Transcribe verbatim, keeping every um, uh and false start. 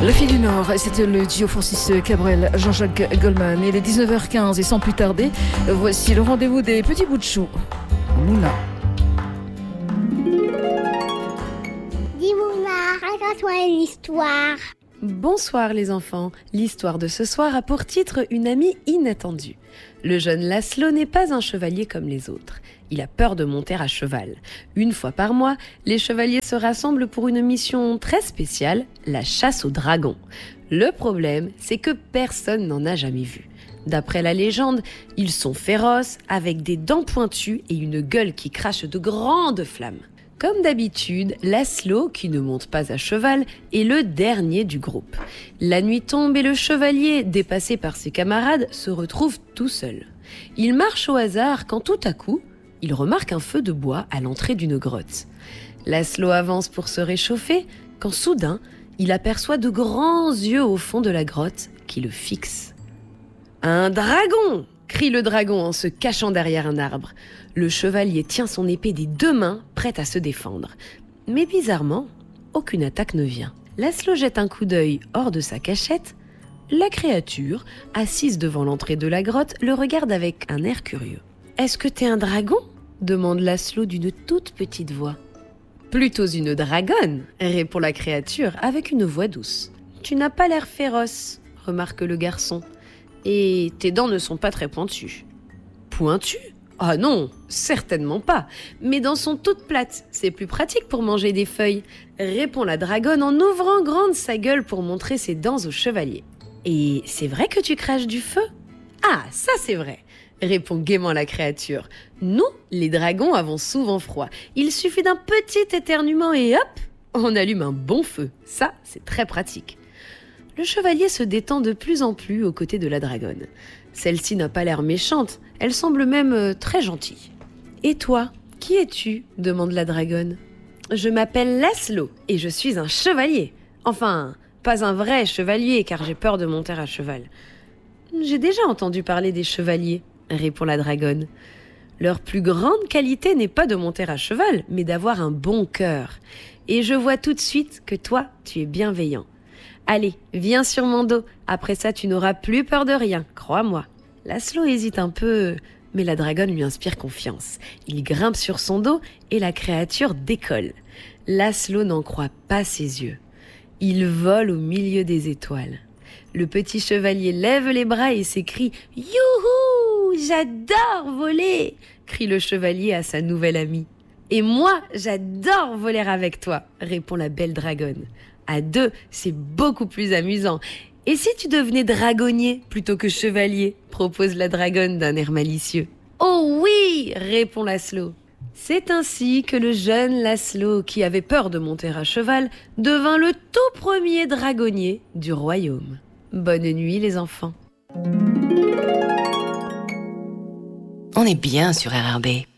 La fille du Nord, c'était le duo Francis Cabrel, Jean-Jacques Goldman. Il est dix-neuf heures quinze et sans plus tarder, voici le rendez-vous des petits bouts de chou. Mouna. Dis Mouna, raconte-moi une histoire. Bonsoir les enfants, l'histoire de ce soir a pour titre une amie inattendue. Le jeune Laszlo n'est pas un chevalier comme les autres. Il a peur de monter à cheval. Une fois par mois, les chevaliers se rassemblent pour une mission très spéciale, la chasse aux dragons. Le problème, c'est que personne n'en a jamais vu. D'après la légende, ils sont féroces, avec des dents pointues et une gueule qui crache de grandes flammes. Comme d'habitude, Laszlo, qui ne monte pas à cheval, est le dernier du groupe. La nuit tombe et le chevalier, dépassé par ses camarades, se retrouve tout seul. Il marche au hasard quand tout à coup, il remarque un feu de bois à l'entrée d'une grotte. Laszlo avance pour se réchauffer, quand soudain, il aperçoit de grands yeux au fond de la grotte qui le fixent. « Un dragon !» crie le dragon en se cachant derrière un arbre. Le chevalier tient son épée des deux mains, prêt à se défendre. Mais bizarrement, aucune attaque ne vient. Laszlo jette un coup d'œil hors de sa cachette. La créature, assise devant l'entrée de la grotte, le regarde avec un air curieux. « Est-ce que t'es un dragon ?» demande Laszlo d'une toute petite voix. « Plutôt une dragonne !» répond la créature avec une voix douce. « Tu n'as pas l'air féroce !» remarque le garçon. « Et tes dents ne sont pas très pointues. »« Pointues ? Ah non, certainement pas. Mes dents sont toutes plates. C'est plus pratique pour manger des feuilles. » répond la dragonne en ouvrant grande sa gueule pour montrer ses dents au chevalier. « Et c'est vrai que tu craches du feu ? » ?»« Ah, ça c'est vrai !» répond gaiement la créature. « Nous, les dragons, avons souvent froid. Il suffit d'un petit éternuement et hop, on allume un bon feu. Ça, c'est très pratique. » Le chevalier se détend de plus en plus aux côtés de la dragonne. Celle-ci n'a pas l'air méchante, elle semble même euh, très gentille. « Et toi, qui es-tu » demande la dragonne. « Je m'appelle Laszlo et je suis un chevalier. Enfin, pas un vrai chevalier car j'ai peur de monter à cheval. »« J'ai déjà entendu parler des chevaliers » répond la dragonne. « Leur plus grande qualité n'est pas de monter à cheval, mais d'avoir un bon cœur. Et je vois tout de suite que toi, tu es bienveillant. Allez, viens sur mon dos, après ça tu n'auras plus peur de rien, crois-moi. » Laszlo hésite un peu, mais la dragonne lui inspire confiance. Il grimpe sur son dos et la créature décolle. Laszlo n'en croit pas ses yeux. Il vole au milieu des étoiles. Le petit chevalier lève les bras et s'écrie « Youhou, j'adore voler !» crie le chevalier à sa nouvelle amie. « Et moi, j'adore voler avec toi !» répond la belle dragonne. À deux, c'est beaucoup plus amusant. Et si tu devenais dragonnier plutôt que chevalier, propose la dragonne d'un air malicieux. Oh oui, répond Laszlo. C'est ainsi que le jeune Laszlo, qui avait peur de monter à cheval, devint le tout premier dragonnier du royaume. Bonne nuit les enfants. On est bien sur R R B.